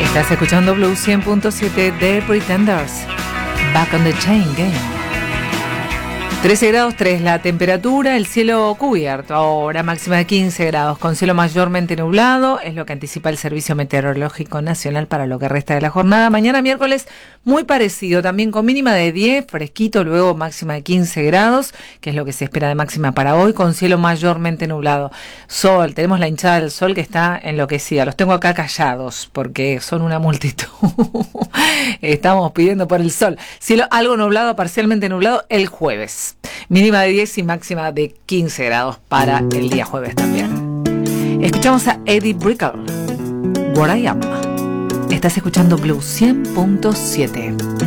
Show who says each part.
Speaker 1: Estás escuchando Blue 100.7 de Pretenders. Back on the Chain Game. 13 grados 3 la temperatura, el cielo cubierto, ahora máxima de 15 grados, con cielo mayormente nublado, es lo que anticipa el Servicio Meteorológico Nacional para lo que resta de la jornada. Mañana miércoles muy parecido, también con mínima de 10, fresquito, luego máxima de 15 grados, que es lo que se espera de máxima para hoy, con cielo mayormente nublado. Sol, tenemos la hinchada del sol que está enloquecida, los tengo acá callados porque son una multitud. Estamos pidiendo por el sol. Cielo algo nublado, parcialmente nublado el jueves. Mínima de 10 y máxima de 15 grados para el día jueves también. Escuchamos a Eddie Brickell, What I Am. Estás escuchando Blue 100.7.